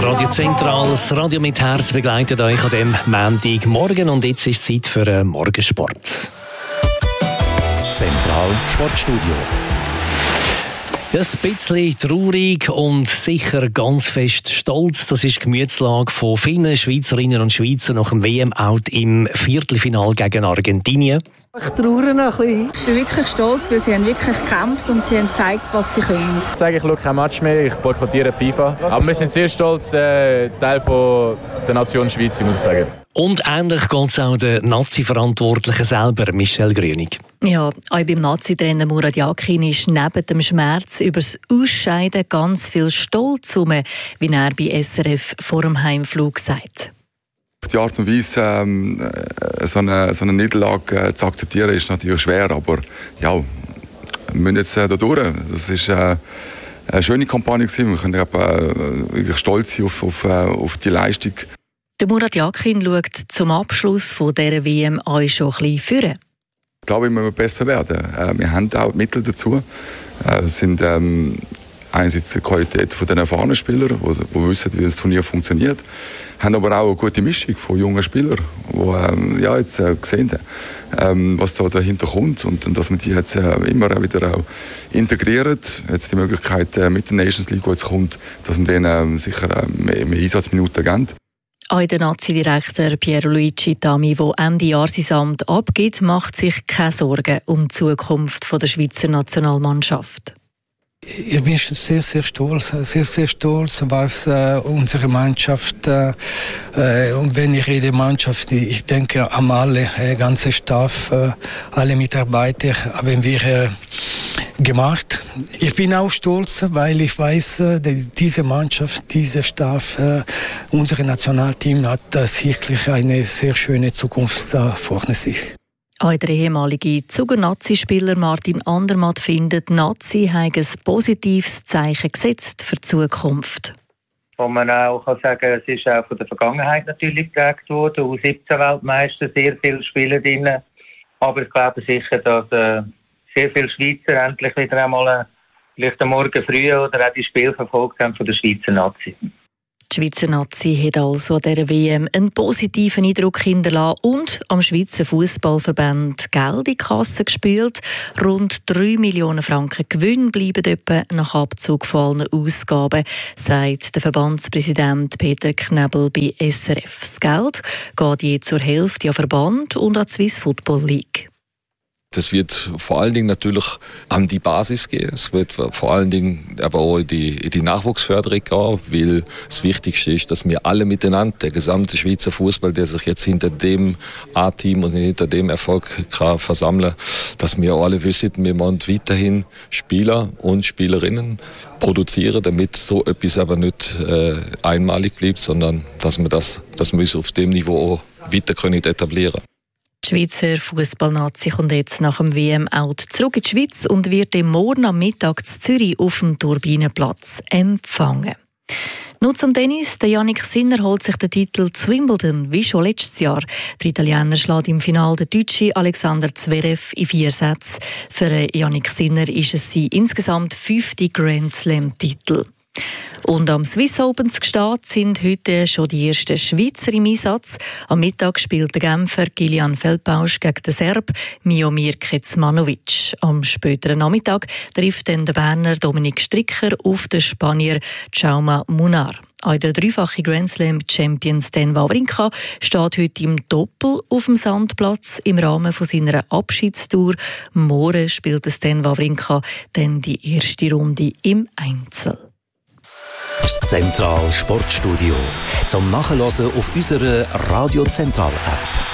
Radio Zentral, das Radio mit Herz begleitet euch an diesem Montagmorgen und jetzt ist es Zeit für einen Morgensport. Zentral Sportstudio. Ja, ein bisschen traurig und sicher ganz fest stolz. Das ist die Gemütslage von vielen Schweizerinnen und Schweizer nach dem WM-Out im Viertelfinale gegen Argentinien. Ich trauere noch ein bisschen. Ich bin wirklich stolz, weil sie haben wirklich gekämpft und sie haben gezeigt, was sie können. Ich sage, ich schaue kein Match mehr, ich boykottiere FIFA. Aber wir sind sehr stolz, Teil von der Nation Schweiz, muss ich sagen. Und ähnlich geht es auch der Nazi-Verantwortlichen selber, Michel Grünig. Ja, auch beim Nazi-Trainer Murat Yakin ist neben dem Schmerz über das Ausscheiden ganz viel Stolz herum, wie er bei SRF vor dem Heimflug sagt. Die Art und Weise, so eine Niederlage zu akzeptieren, ist natürlich schwer, aber ja, wir müssen jetzt da durch. Das ist eine schöne Kampagne gewesen. Wir können wirklich stolz sein auf die Leistung. Der Murat Yakin schaut zum Abschluss von dieser WM auch schon ein bisschen vor. Ich glaube, wir müssen besser werden. Wir haben auch die Mittel dazu. Es sind einerseits die Qualität der erfahrenen Spieler, die wissen, wie das Turnier funktioniert. Wir haben aber auch eine gute Mischung von jungen Spielern, die jetzt gesehen haben, was da dahinter kommt und dass man die jetzt immer wieder auch integriert. Jetzt die Möglichkeit mit der Nations League, die jetzt kommt, dass man denen sicher mehr Einsatzminuten geben. Auch der Nazi-Direktor Pierluigi Tami, der Ende Jahr sein Amt abgibt, macht sich keine Sorgen um die Zukunft der Schweizer Nationalmannschaft. Ich bin sehr, sehr stolz, was unsere Mannschaft, und wenn ich rede Mannschaft, ich denke an alle, ganze Staff, alle Mitarbeiter haben wir gemacht. Ich bin auch stolz, weil ich weiß, diese Mannschaft, dieser Staff, unser Nationalteam hat wirklich eine sehr schöne Zukunft vor sich. Auch der ehemalige Zuger-Nazi-Spieler Martin Andermatt findet, Nazi haben ein positives Zeichen gesetzt für die Zukunft. Wo man auch sagen kann, es ist auch von der Vergangenheit natürlich geprägt worden. U17-Weltmeister, sehr viele Spiele drin. Aber ich glaube sicher, dass sehr viele Schweizer endlich wieder einmal vielleicht am Morgen früh oder auch die Spiele verfolgt haben von der Schweizer Nazi. Die Schweizer Nazi hat also an dieser WM einen positiven Eindruck hinterlassen und am Schweizer Fußballverband Geld in die Kasse gespült. Rund 3 Millionen Franken Gewinn bleiben etwa nach Abzug von allen Ausgaben, sagt der Verbandspräsident Peter Knebel bei SRF. Das Geld geht je zur Hälfte an Verband und an die Swiss Football League. Das wird vor allen Dingen natürlich an die Basis gehen. Es wird vor allen Dingen aber auch in die Nachwuchsförderung gehen, weil das Wichtigste ist, dass wir alle miteinander, der gesamte Schweizer Fußball, der sich jetzt hinter dem A-Team und hinter dem Erfolg kann versammeln, dass wir alle wissen, wir müssen weiterhin Spieler und Spielerinnen produzieren, damit so etwas aber nicht einmalig bleibt, sondern dass wir auf dem Niveau weiter etablieren können. Die Schweizer Fußballnazi kommt jetzt nach dem WM-Out zurück in die Schweiz und wird morgen am Mittag in Zürich auf dem Turbinenplatz empfangen. Nun zum Tennis. Der Jannik Sinner holt sich den Titel zu Wimbledon, wie schon letztes Jahr. Der Italiener schlägt im Finale den Deutschen Alexander Zverev in 4 Sätzen. Für Jannik Sinner ist es sein insgesamt 5. Grand Slam-Titel. Und am Swiss Open zu Gstaad sind heute schon die ersten Schweizer im Einsatz. Am Mittag spielt der Genfer Kilian Feldbausch gegen den Serb Miomir Kecmanovic. Am späteren Nachmittag trifft dann der Berner Dominik Stricker auf den Spanier Jaume Munar. Auch der dreifache Grand Slam Champion Stan Wawrinka steht heute im Doppel auf dem Sandplatz im Rahmen von seiner Abschiedstour. Morgen spielt Stan Wawrinka dann die erste Runde im Einzel. Das Zentral Sportstudio. Zum Nachhören auf unserer Radio Zentral App.